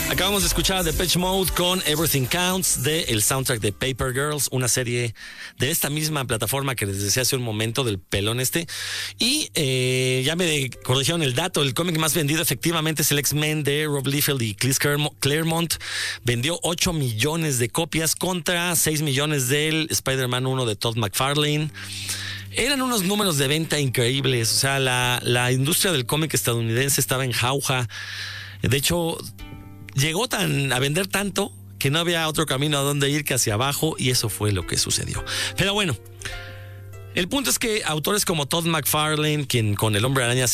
Acabamos de escuchar a Depeche Mode con Everything Counts del soundtrack de Paper Girls, una serie de esta misma plataforma que les decía hace un momento del pelón este. Y ya me corrigieron el dato, el cómic más vendido efectivamente es el X-Men de Rob Liefeld y Chris Claremont. Vendió 8 millones de copias contra 6 millones del Spider-Man 1 de Todd McFarlane. Eran unos números de venta increíbles, o sea, la industria del cómic estadounidense estaba en jauja. De hecho, llegó a vender tanto que no había otro camino a donde ir que hacia abajo, y eso fue lo que sucedió. Pero bueno, el punto es que autores como Todd McFarlane, quien con El Hombre Araña